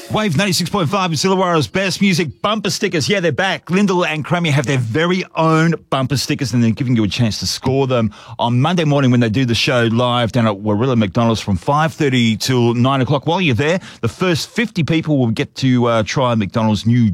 Wave 96.5 is Illawarra's best music bumper stickers. Yeah, they're back. Lyndall and Crammy have their very own bumper stickers, and they're giving you a chance to score them on Monday morning when they do the show live down at Warilla McDonald's from 5:30 till 9 o'clock. While you're there, the first 50 people will get to try McDonald's new